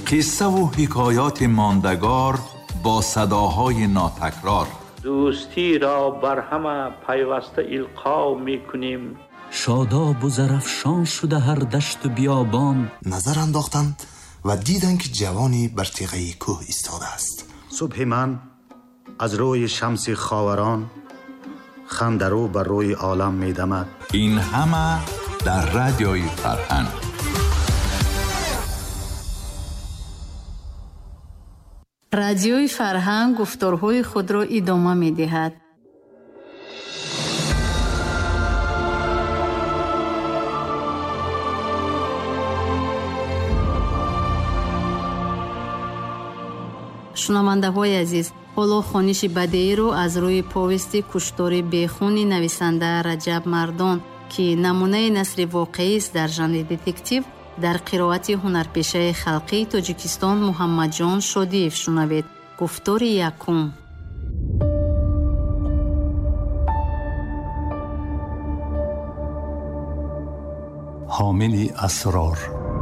قصه و حکایات ماندگار با صداهای ناتکرار. دوستی را بر همه پیوسته القا میکنیم. شاداب و زرفشان شده هر دشت و بیابان. نظر انداختند و دیدند که جوانی بر تیغه کوه ایستاده است. صبح من از روی شمس خاوران، خندرو بر روی عالم میدمد. این همه در رادیوی فرهنگ. رادیوی فرهنگ گفتارهای خود را ادامه می دهد. شنونده های عزیز، حالا خوانش بدیعی رو از روی پوستی کشتار بیخونی نویسنده رجب مردان که نمونه نثر واقعی است در ژانر دتکتیو در قرائت هنرپیشه خلقی تاجیکستان محمد جان شادیف شنوید. گفتار یکم. حامل اسرار.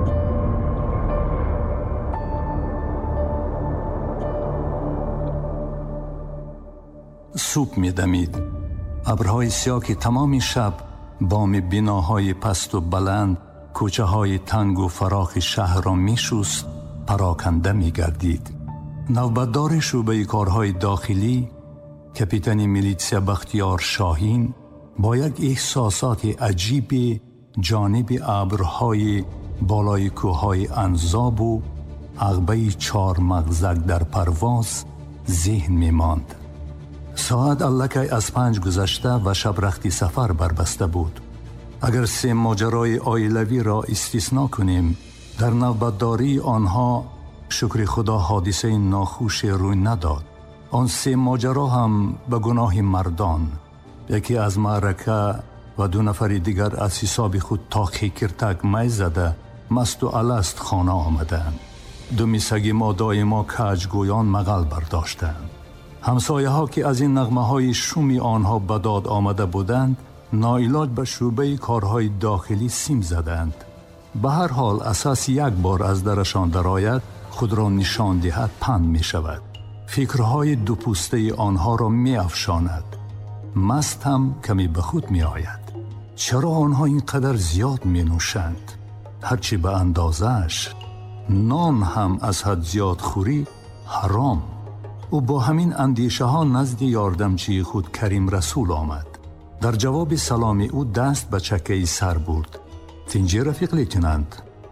صبح می دمید. ابرهای سیاه که تمام شب بام بناهای پست و بلند، کوچه های تنگ و فراخ شهر را می شست، پراکنده می گردید. نوبتدار شعبه کارهای داخلی کاپیتان میلیتسیا بختیار شاهین با یک احساسات عجیب جانب ابرهای بالای کوههای انزاب و عقبه 4 مغزک در پرواز ذهن می ماند. ساعت الکی از 5 گذشته و شب رختی سفر بربسته بود. اگر 3 ماجرای عائلوی را استثنا کنیم، در نوبتداری آنها شکر خدا حادثه ناخوش روی نداد. آن 3 ماجرا هم به گناه مردان، یکی از معرکه و 2 نفر دیگر از حساب خود تا خیکرتک می زده مست و الست خانه آمدند. 2 سگ ما دائما کجگویان مغل برداشتند. همسایه ها که از این نغمه های شومی آنها به داد آمده بودند، ناعلاج به شعبه کارهای داخلی سیم زدند. به هر حال اساس یک بار از درشان درآید خود را نشان دهد پند می شود. فکرهای 2 پوسته آنها را می افشاند. مست هم کمی به خود می آید. چرا آنها اینقدر زیاد می نوشند؟ هرچی به اندازش. نان هم از حد زیاد خوری حرام. او با همین اندیشه ها نزد یاردمچی خود کریم رسول آمد. در جواب سلام او دست به چکه سر برد. تینجی رفیق لیتنانت.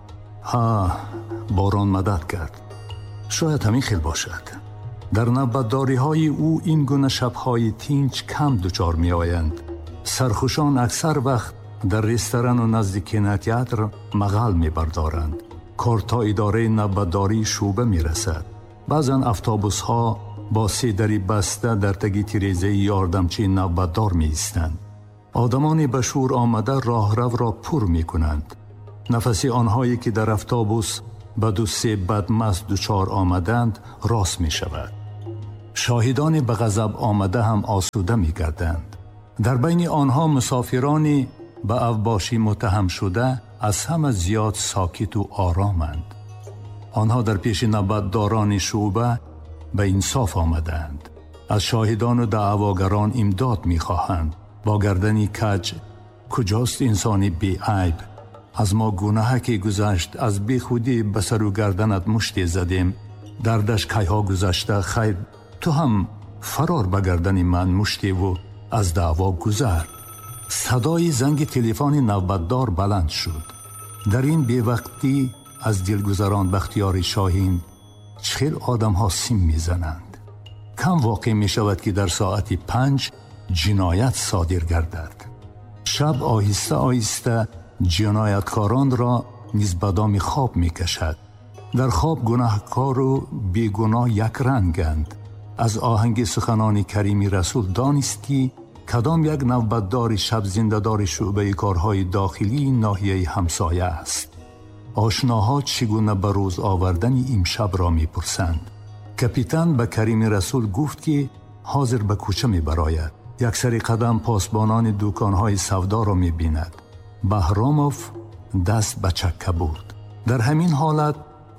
ها، باران مدد کرد. شاید همین خیل باشد. در نوبتداری های او این گونه شبهای تینج کم دچار می آیند. سرخوشان اکثر وقت در رستوران و نزد کینوتئاتر مغل می بردارند. کار تا اداره نوبتداری شعبه می رسد. بعضن اتوبوس ها با 3 دری بسته در تگی تیریزه یاردمچی نوبتدار می ایستند. آدمان به شور آمده راهرو را پر می کنند. نفسی آنهایی که در اتوبوس به 2-3 بدمست دچار آمدند راست می شود. شاهدان به غضب آمده هم آسوده می گردند. در بین آنها مسافرانی به اوباشی متهم شده از همه زیاد ساکت و آرامند. آنها در پیش نوبتداران شعبه به انصاف آمدند. از شاهدان و دعواگران امداد می خواهند. با گردنی کج، کجاست انسانی بی عیب؟ از ما گناه که گذشت، از بی خودی به سر و گردنت مشتی زدیم. دردش کیها گذشته، خیر تو هم فرار به گردن من مشتی و از دعوا گذر. صدای زنگ تلفن نوبتدار بلند شد. در این بی وقتی از دلگذران بختیار شاهین چخیل آدم ها سیم می زنند. کم واقع می شود که در ساعت 5 جنایت صادر گردد. شب آهسته آهسته جنایتکاران را نیز به دام خواب می کشد. در خواب گناهکار و بیگناه یک رنگند. از آهنگ سخنان کریمی رسول دانست که کدام یک نوبتدار شب زنده‌دار شعبه کارهای داخلی ناحیه همسایه است. آشناها چگونه به روز آوردن امشب را می پرسند. کاپیتان به کریم رسول گفت که حاضر به کوچه می براید. یک سری قدم پاسبانان دکانهای سودا را می بیند. بهراموف دست به چکه برد. در همین حالت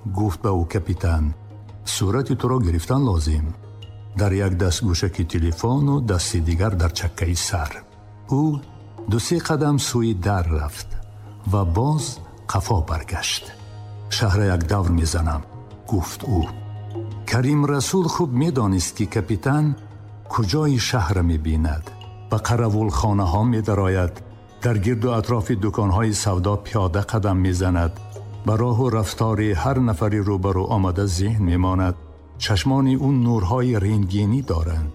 گفت به او کپیتان صورت تو را گرفتن لازم. در یک دست گوشک تلفن و دست دیگر در چکه سر. او 2-3 قدم سوی در رفت و باز قفا برگشت. شهر یک دور میزنم، گفت او. کریم رسول خوب میدانست که کپیتان کجای شهر میبیند. به قراول خانه ها میدراید، در گرد و اطراف دکان های سودا پیاده قدم میزند، به راه و رفتار هر نفری روبرو آمده ذهن میماند. چشمان اون نورهای رنگینی دارند.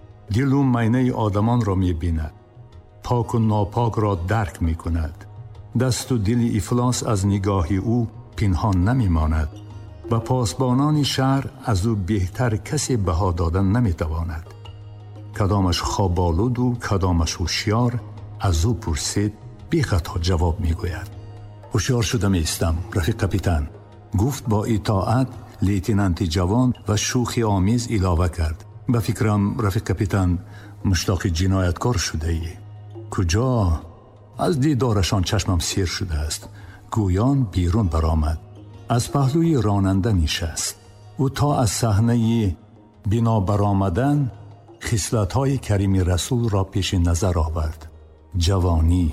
دل و مینه آدمان را میبیند، پاک و ناپاک را درک میکند. دست و دل افلاس از نگاه او پنهان نمیماند. و پاسبانان شهر از او بهتر کسی بها دادن نمیتواند. کدامش خوابالود و کدامش هوشیار از او پرسید، بی خطا جواب میگوید. هوشیار شده میستم رفیق کپیتان، گفت با اطاعت لیتنانت جوان و شوخی آمیز علاوه کرد. به فکرم رفیق کپیتان مشتاق جنایتکار شده ای. کجا؟ از دیدارشان چشمم سیر شده است. گویان بیرون برآمد، از پهلوی راننده نشست. او تا از صحنه بنا برآمدن خصلت‌های کریم رسول را پیش نظر آورد. جوانی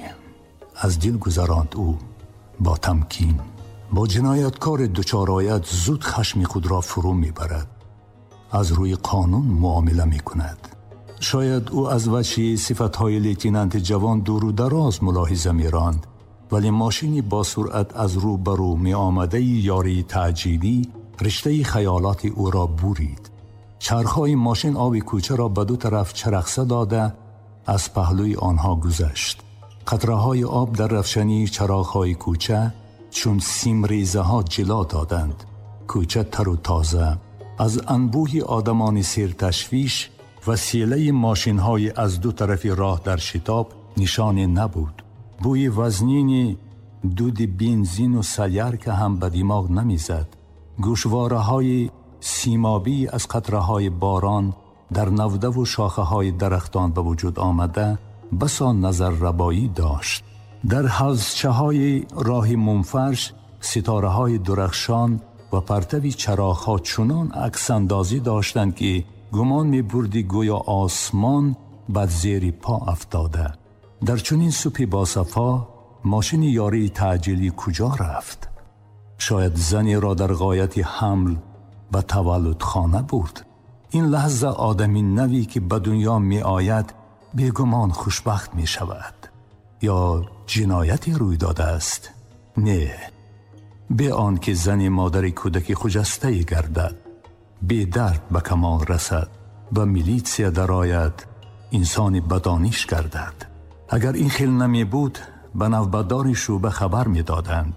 از دل گذراند. او با تمکین با جنایتکار دوچار آید زود خشم خود را فرو میبرد. از روی قانون معامله میکند. شاید او از وجه صفتهای لیتنانت جوان دور و دراز ملاحظه میراند، ولی ماشینی با سرعت از رو برو می آمده یاری تعجیلی رشته خیالات او را برید. چرخهای ماشین آب کوچه را به 2 طرف چرخسه داده از پهلوی آنها گذشت. قطره‌های آب در رفشنی چراغ‌های کوچه چون سیمریزه ها جلا دادند. کوچه تر و تازه از انبوه آدمان سیر تشویش و سیله ماشین های از 2 طرف راه در شتاب نشانی نبود. بوی وزنین دود بنزین و سیار که هم به دماغ نمیزد. گوشواره های سیمابی از قطره های باران در نوده و شاخه های درختان به وجود آمده بسا نظر ربایی داشت. در حوضچه های راه منفرش ستاره های درخشان و پرتوی چراغ ها چنان عکس اندازی داشتند که گمان می بردی گویا آسمان بر زیر پا افتاده. در چنین صبح باصفا ماشین یاری تعجیلی کجا رفت؟ شاید زنی را در غایت حمل به تولد خانه برد. این لحظه آدمی نوی که به دنیا می آید بیگمان خوشبخت می شود. یا جنایتی روی داده است؟ نه، به آن که زن مادر کودک خجسته گردد، به درد به کمال رسد و میلیتسیا درآید، انسان بدانش گردد. اگر این خیل نمی بود به نوبتدار شعبه خبر می دادند.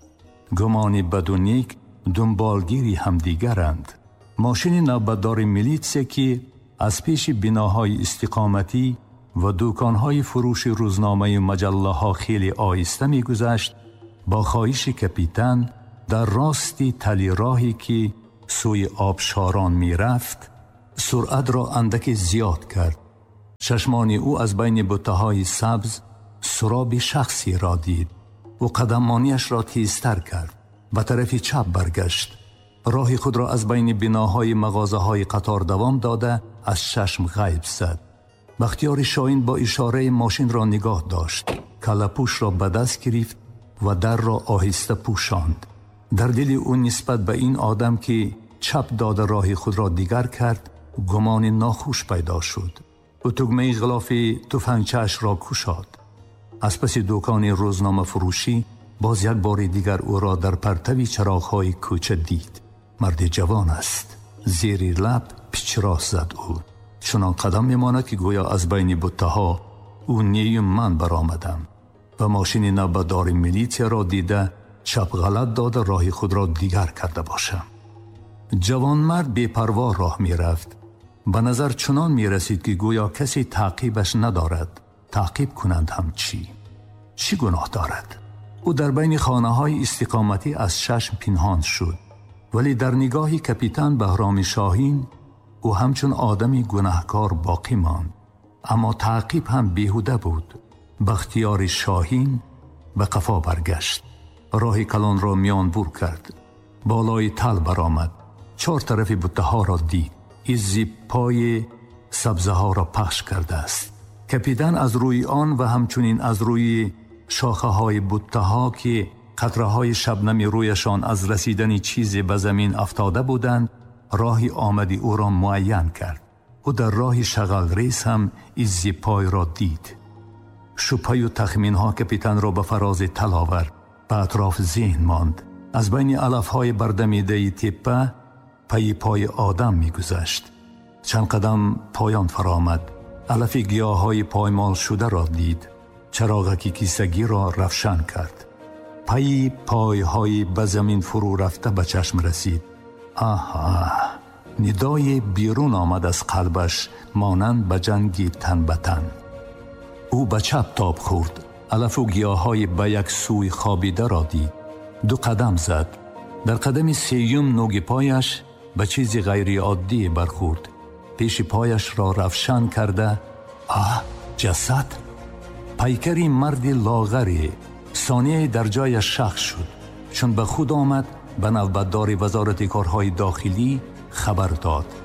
گمان بد و نیک دنبالگیری همدیگرند. ماشین نوبتدار میلیتسیا که از پیش بناهای استقامتی و دکانهای فروش روزنامه مجله ها خیلی آهسته می گذشت، با خواهش کپیتان در راستی تلی راهی که سوی آبشاران می رفت سرعت را اندک زیاد کرد. چشمان او از بین بوته‌های سبز سراب شخصی را دید و قدمانیش را تیزتر کرد. به طرف چپ برگشت. راه خود را از بین بناهای مغازه‌های قطار دوام داده از چشم غیب زد. بختیار شاهین با اشاره ماشین را نگاه داشت. کله‌پوش را به دست گرفت و در را آهسته پوشاند. در دل او نسبت به این آدم که چپ داده راه خود را دیگر کرد گمان ناخوش پیدا شد. و تگمه غلاف تفنگچه‌اش را کشاد. از پس دکان روزنامه فروشی باز یک بار دیگر او را در پرتوی چراغ‌های کوچه دید. مرد جوان است. زیر لب پیچراست زد او. چنان قدم میماند که گویا از بین بوته‌ها او نیم من برآمدم و ماشین نوبتدار میلیتسیا را دیده چپ غلط داده راه خود را دیگر کرده باشم. جوان مرد بی‌پروا راه می رفت. به نظر چنان می رسید که گویا کسی تعقیبش ندارد. تعقیب کنند هم چی گناه دارد؟ او در بین خانه های استقامتی از چشم پنهان شد، ولی در نگاه کپیتان بهرام شاهین او همچون آدمی گناهکار باقی ماند. اما تعقیب هم بیهوده بود. بختیار شاهین به قفا برگشت. راه کلان را میان بور کرد. بالای تل برآمد. 4 طرف بوته ها را دید. ایزی پای سبزه ها را پخش کرده است. کپیدن از روی آن و همچنین از روی شاخه های بوته ها که قطره های شبنم رویشان از رسیدن چیزی به زمین افتاده بودند، راهی آمدی او را معین کرد. او در راه شغل ریز هم ایزی پای را دید. شبهه و تخمین ها کپیتان را به فراز تل آورد. به اطراف ذهن ماند. از بین علف های بردمیده تپه پای آدم می گذشت. چند قدم پایان فرامد. علف گیاه های پایمال شده را دید. چراغکی کیسگی را روشن کرد. پای های به زمین فرو رفته به چشم رسید. آها! ندای بیرون آمد از قلبش مانند به جنگی تن به تن. او به چپ تاب خورد. علف و گیاه های به یک سوی خوابیده را دید. 2 قدم زد. در قدم سیوم نوک پایش به چیزی غیر عادی برخورد. پیش پایش را روشن کرده. جسد! پیکری مردی لاغری. ثانیه در جای شخص شد. چون به خود آمد به نوبتدار وزارت کارهای داخلی خبر داد.